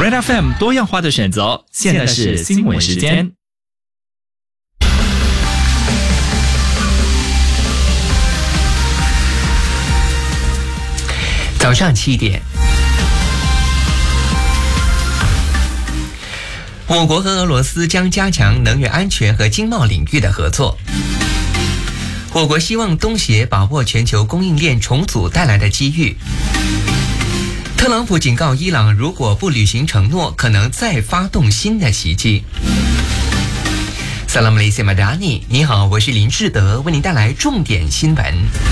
Red FM 多样化的选择，现在是新闻时间。 早上7点，我国和俄罗斯将加强能源安全和经贸领域的合作。我国希望东协把握全球供应链重组带来的机遇。特朗普警告伊朗，如果不履行承诺，可能再发动新的袭击。Salam alaikum madani， 你好，我是林志德，为您带来重点新闻。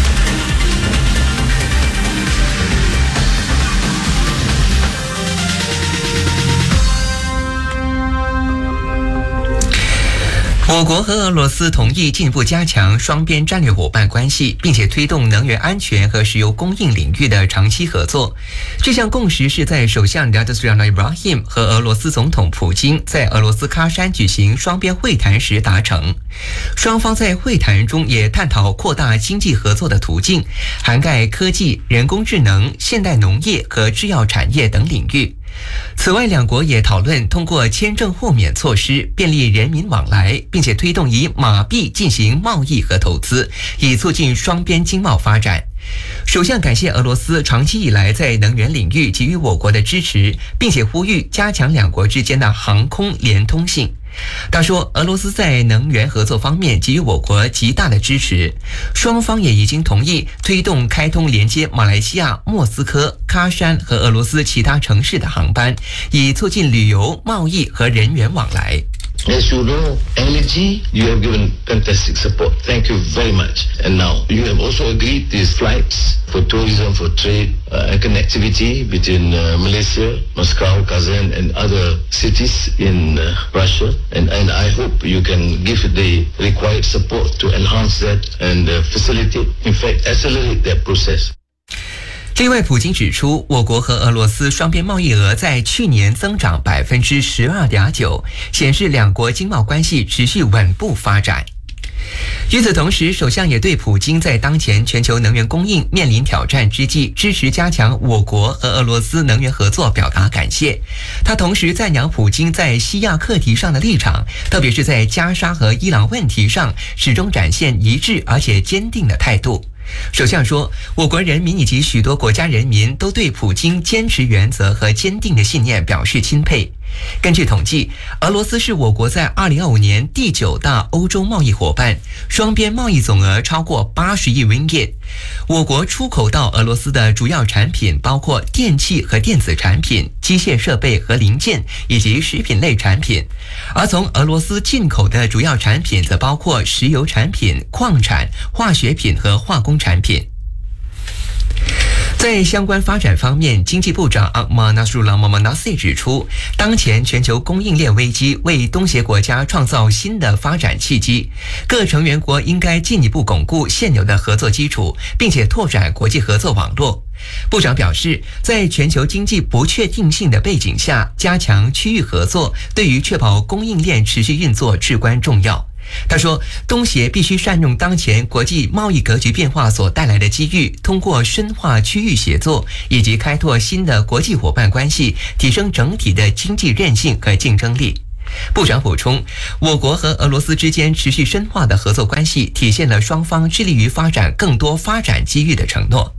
我国和俄罗斯同意进一步加强双边战略伙伴关系，并且推动能源安全和石油供应领域的长期合作。这项共识是在首相 Radovan Ibrahim 和俄罗斯总统普京在俄罗斯喀山举行双边会谈时达成。双方在会谈中也探讨扩大经济合作的途径，涵盖科技、人工智能、现代农业和制药产业等领域。此外，两国也讨论通过签证豁免措施便利人民往来，并且推动以马币进行贸易和投资，以促进双边经贸发展。首相感谢俄罗斯长期以来在能源领域给予我国的支持，并且呼吁加强两国之间的航空连通性。他说，俄罗斯在能源合作方面给予我国极大的支持，双方也已经同意推动开通连接马来西亚、莫斯科、喀山和俄罗斯其他城市的航班，以促进旅游、贸易和人员往来。 As you know, LNG, you have given fantastic support. Thank you very much. And now, you have also agreed these flights for tourism, for trade and connectivity between Malaysia, Moscow, Kazan and other cities in Russia. And I hope you can give the required support to enhance that and facilitate, in fact, accelerate that process. 另外，普京指出，我国和俄罗斯双边贸易额在去年增长12.9%，显示两国经贸关系持续稳步发展。与此同时，首相也对普京在当前全球能源供应面临挑战之际，支持加强我国和俄罗斯能源合作表达感谢。他同时赞扬普京在西亚课题上的立场，特别是在加沙和伊朗问题上，始终展现一致而且坚定的态度。首相说，我国人民以及许多国家人民都对普京坚持原则和坚定的信念表示钦佩。根据统计，俄罗斯是我国在2025年第9大欧洲贸易伙伴，双边贸易总额超过80亿 ringgit。我国出口到俄罗斯的主要产品包括电器和电子产品、机械设备和零件以及食品类产品，而从俄罗斯进口的主要产品则包括石油产品、矿产、化学品和化工产品。在相关发展方面，经济部长阿马纳苏拉马马纳西指出，当前全球供应链危机为东协国家创造新的发展契机，各成员国应该进一步巩固现有的合作基础，并且拓展国际合作网络。部长表示，在全球经济不确定性的背景下，加强区域合作对于确保供应链持续运作至关重要。他说，东协必须善用当前国际贸易格局变化所带来的机遇，通过深化区域协作以及开拓新的国际伙伴关系，提升整体的经济韧性和竞争力。部长补充，我国和俄罗斯之间持续深化的合作关系，体现了双方致力于发展更多发展机遇的承诺。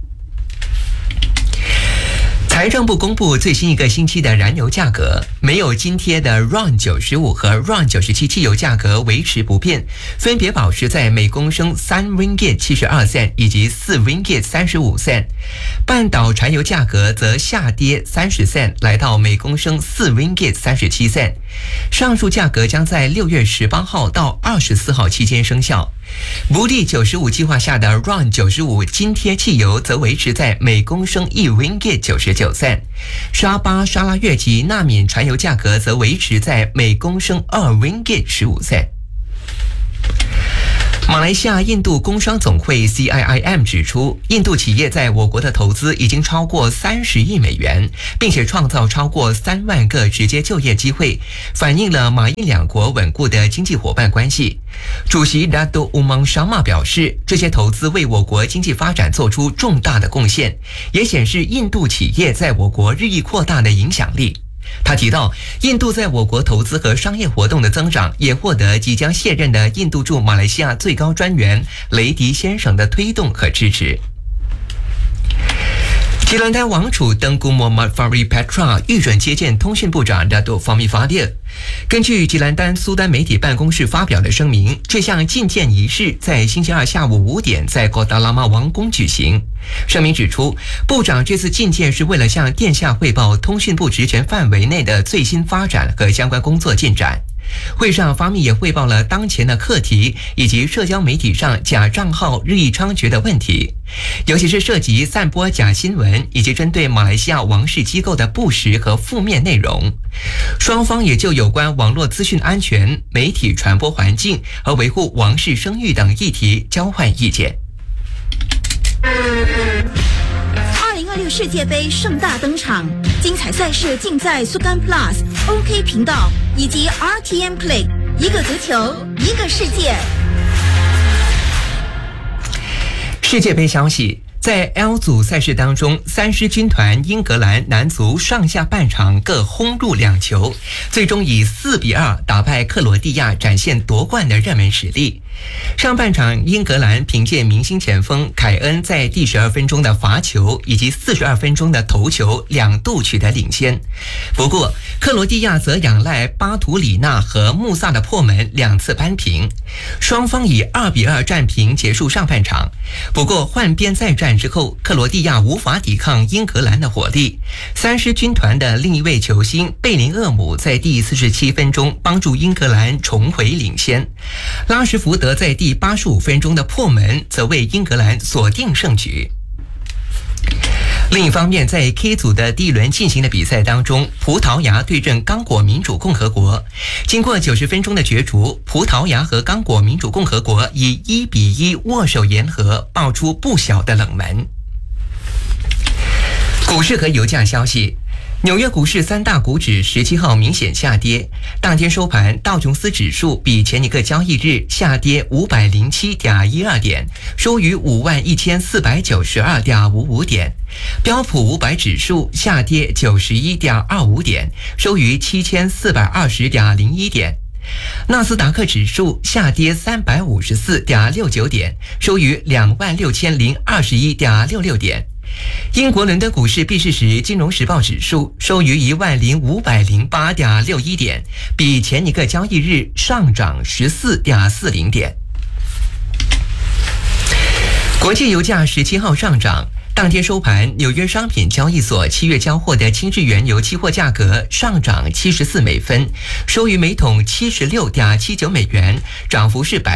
财政部公布最新一个星期的燃油价格，没有津贴的 RON 95和 RON 97汽油价格维持不变，分别保持在每公升3 ringgit 72 cent 以及4 ringgit 35 cent。半岛柴油价格则下跌30 cent， 来到每公升4 ringgit 37 cent。上述价格将在6月18号到24号期间生效。布利95计划下的 RON 95津贴汽油则维持在每公升1 ringgit 99 cent， 沙巴沙拉越及纳缅柴油价格则维持在每公升2 ringgit 15 cent。马来西亚印度工商总会 CIIM 指出，印度企业在我国的投资已经超过30亿美元，并且创造超过3万个直接就业机会，反映了马印两国稳固的经济伙伴关系。主席 Dato Umang Sharma 表示，这些投资为我国经济发展做出重大的贡献，也显示印度企业在我国日益扩大的影响力。 他提到，印度在我国投资和商业活动的增长，也获得即将卸任的印度驻马来西亚最高专员雷迪先生的推动和支持。吉兰丹王储登古莫马法里帕特拉预准接见通讯部长达多法米法列。根据吉兰丹苏丹媒体办公室发表的声明，这项觐见仪式在星期二下午5点在哥达拉玛王宫举行。声明指出，部长这次觐见是为了向殿下汇报通讯部职权范围内的最新发展和相关工作进展。会上，法米也汇报了当前的课题以及社交媒体上假账号日益猖獗的问题，尤其是涉及散播假新闻以及针对马来西亚王室机构的不实和负面内容。双方也就有关网络资讯安全、媒体传播环境和维护王室声誉等议题交换意见。 2026世界杯盛大登场，精彩赛事尽在苏干 Plus、OK 频道以及 RTM Play， 一个足球，一个世界。 世界杯消息，在 L 组赛事当中，3狮军团英格兰男足上下半场各轰入2球，最终以4-2打败克罗地亚，展现夺冠的热门实力。上半场，英格兰凭借明星前锋凯恩在第12分钟的罚球以及42分钟的头球2度取得领先。不过，克罗地亚则仰赖巴图里纳和穆萨的破门2次扳平，双方以2-2战平结束上半场。不过换边再战之后，克罗地亚无法抵抗英格兰的火力。3狮军团的另一位球星贝林厄姆在第47分钟帮助英格兰重回领先，拉什福德在第85分钟的破门则为英格兰锁定胜局。另一方面，在 K 组的第一轮进行的比赛当中，葡萄牙对阵刚果民主共和国。经过90分钟的角逐，葡萄牙和刚果民主共和国以1-1握手言和，爆出不小的冷门。股市和油价消息，纽约股市3大股指17号明显下跌，当天收盘，道琼斯指数比前一个交易日下跌507.12点，收于51492.55点；标普500指数下跌91.25点，收于7420.01点；纳斯达克指数下跌354.69点，收于26021.66点。英国伦敦股市闭市时，金融时报指数收于10508.61点，比前一个交易日上涨14.40点。国际油价17号上涨。当天收盘，纽约商品交易所7月交货的轻质原油期货价格上涨74美分，收于每桶76.79美元，涨幅是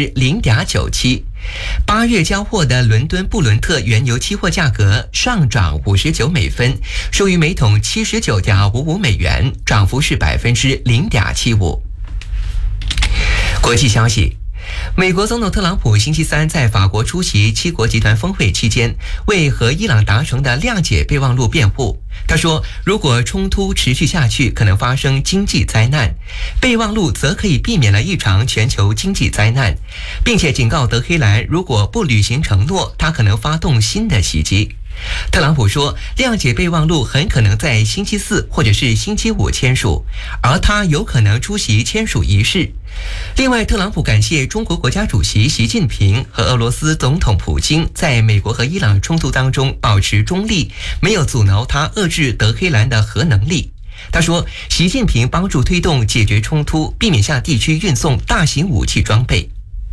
0.97%。8月交货的伦敦布伦特原油期货价格上涨59美分，收于每桶79.55美元，涨幅是0.75%。国际消息，美国总统特朗普星期三在法国出席7国集团峰会期间，为和伊朗达成的谅解备忘录辩护。他说，如果冲突持续下去，可能发生经济灾难。备忘录则可以避免了一场全球经济灾难，并且警告德黑兰，如果不履行承诺，他可能发动新的袭击。特朗普说，谅解备忘录很可能在星期4或者是星期5签署，而他有可能出席签署仪式。另外，特朗普感谢中国国家主席习近平和俄罗斯总统普京在美国和伊朗冲突当中保持中立，没有阻挠他遏制德黑兰的核能力。他说，习近平帮助推动解决冲突，避免向地区运送大型武器装备。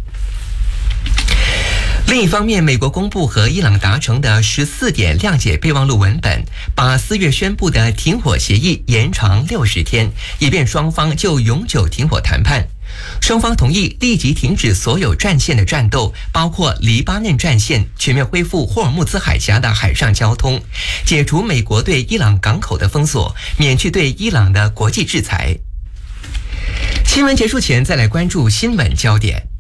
另一方面，美国公布和伊朗达成的14点谅解备忘录文本，把4月宣布的停火协议延长60天，以便双方就永久停火谈判。双方同意立即停止所有战线的战斗，包括黎巴嫩战线，全面恢复霍尔木兹海峡的海上交通，解除美国对伊朗港口的封锁，免去对伊朗的国际制裁。新闻结束前，再来关注新闻焦点。